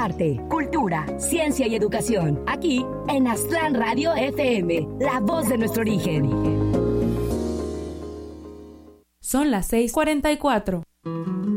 arte, cultura, ciencia y educación. Aquí en Aztlán Radio FM, la voz de nuestro origen. Son las 6:44.